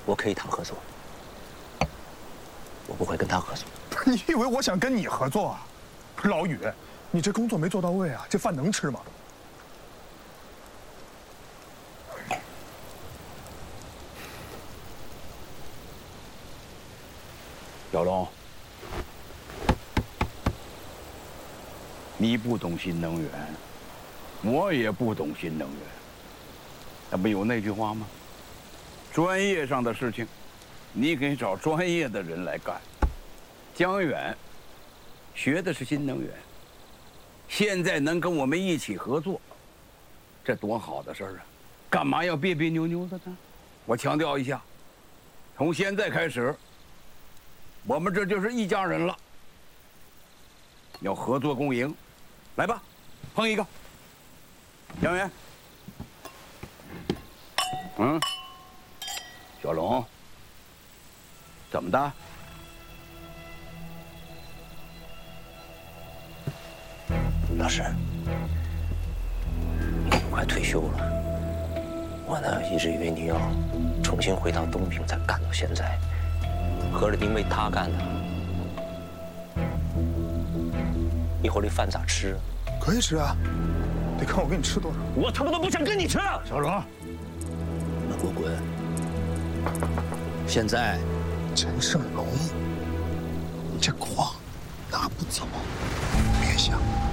我可以谈合作，我不会跟他合作。 你以为我想跟你合作啊？老宇，你这工作没做到位啊，这饭能吃吗？ 小龙，你不懂新能源，我也不懂新能源。那不有那句话吗？专业上的事情，你可以找专业的人来干。江远学的是新能源，现在能跟我们一起合作，这多好的事儿啊！干嘛要别别扭扭的呢？我强调一下，从现在开始，我们这就是一家人了。要合作共赢，来吧，碰一个。江远，小龙，怎么的？ 老师，你快退休了，我呢一直以为你要重新回到东平，才干到现在。合着您为他干的，以后这饭咋吃啊？ 可以吃啊，得看我给你吃多少。 我他妈都不想跟你吃了！ 小荣， 你们给我滚！现在， 陈胜龙，你这矿拿不走，别想。